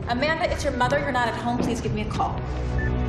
Amanda, it's your mother. You're not at home. Please give me a call.